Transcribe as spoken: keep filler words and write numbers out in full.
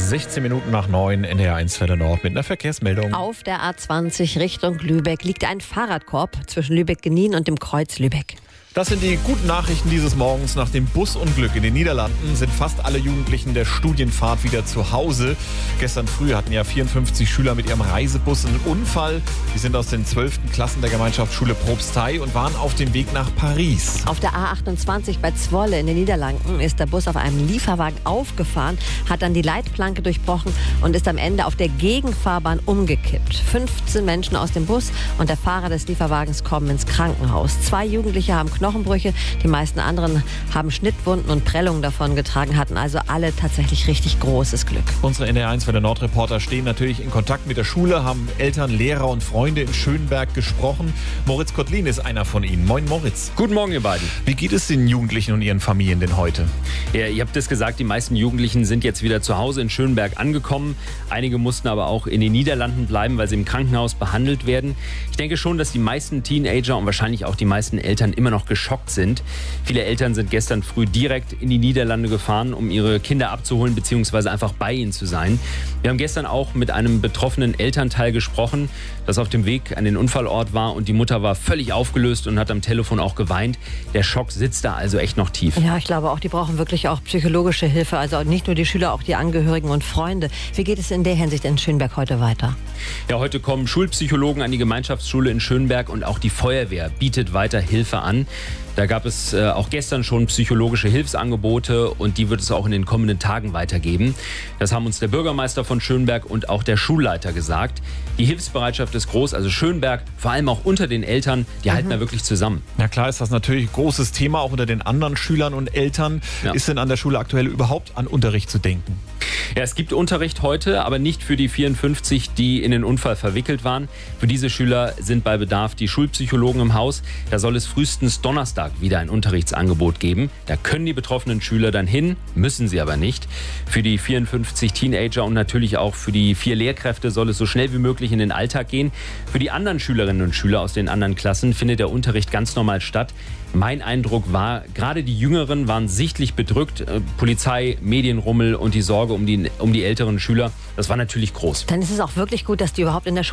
sechzehn Minuten nach neun, N D R eins Welle Nord mit einer Verkehrsmeldung. Auf der A zwanzig Richtung Lübeck liegt ein Fahrradkorb zwischen Lübeck-Genien und dem Kreuz Lübeck. Das sind die guten Nachrichten dieses Morgens. Nach dem Busunglück in den Niederlanden sind fast alle Jugendlichen der Studienfahrt wieder zu Hause. Gestern früh hatten ja vierundfünfzig Schüler mit ihrem Reisebus einen Unfall. Die sind aus den zwölften Klassen der Gemeinschaftsschule Probstei und waren auf dem Weg nach Paris. Auf der A achtundzwanzig bei Zwolle in den Niederlanden ist der Bus auf einem Lieferwagen aufgefahren, hat dann die Leitplanke durchbrochen und ist am Ende auf der Gegenfahrbahn umgekippt. fünfzehn Menschen aus dem Bus und der Fahrer des Lieferwagens kommen ins Krankenhaus. Zwei Jugendliche haben Knochenbrüche, die meisten anderen haben Schnittwunden und Prellungen davongetragen, hatten also alle tatsächlich richtig großes Glück. Unsere N D R eins Welle Nord Reporter stehen natürlich in Kontakt mit der Schule, haben Eltern, Lehrer und Freunde in Schönberg gesprochen. Moritz Kottlin ist einer von ihnen. Moin Moritz. Guten Morgen, ihr beiden. Wie geht es den Jugendlichen und ihren Familien denn heute? Ja, ihr habt es gesagt, die meisten Jugendlichen sind jetzt wieder zu Hause in Schönberg angekommen. Einige mussten aber auch in den Niederlanden bleiben, weil sie im Krankenhaus behandelt werden. Ich denke schon, dass die meisten Teenager und wahrscheinlich auch die meisten Eltern immer noch geschockt sind. Viele Eltern sind gestern früh direkt in die Niederlande gefahren, um ihre Kinder abzuholen bzw. einfach bei ihnen zu sein. Wir haben gestern auch mit einem betroffenen Elternteil gesprochen, das auf dem Weg an den Unfallort war, und die Mutter war völlig aufgelöst und hat am Telefon auch geweint. Der Schock sitzt da also echt noch tief. Ja, ich glaube auch, die brauchen wirklich auch psychologische Hilfe. Also nicht nur die Schüler, auch die Angehörigen und Freunde. Wie geht es in der Hinsicht in Schönberg heute weiter? Ja, heute kommen Schulpsychologen an die Gemeinschaftsschule in Schönberg und auch die Feuerwehr bietet weiter Hilfe an. Da gab es äh, auch gestern schon psychologische Hilfsangebote und die wird es auch in den kommenden Tagen weitergeben. Das haben uns der Bürgermeister von Schönberg und auch der Schulleiter gesagt. Die Hilfsbereitschaft ist groß, also Schönberg, vor allem auch unter den Eltern, die mhm. halten da wirklich zusammen. Na klar ist das natürlich ein großes Thema, auch unter den anderen Schülern und Eltern. Ja. Ist denn an der Schule aktuell überhaupt an Unterricht zu denken? Ja, es gibt Unterricht heute, aber nicht für die vierundfünfzig, die in den Unfall verwickelt waren. Für diese Schüler sind bei Bedarf die Schulpsychologen im Haus. Da soll es frühestens Donnerstag wieder ein Unterrichtsangebot geben. Da können die betroffenen Schüler dann hin, müssen sie aber nicht. Für die vierundfünfzig Teenager und natürlich auch für die vier Lehrkräfte soll es so schnell wie möglich in den Alltag gehen. Für die anderen Schülerinnen und Schüler aus den anderen Klassen findet der Unterricht ganz normal statt. Mein Eindruck war, gerade die Jüngeren waren sichtlich bedrückt. Äh, Polizei, Medienrummel und die Sorge um die, um die älteren Schüler, das war natürlich groß. Dann ist es auch wirklich gut, dass die überhaupt in der Schule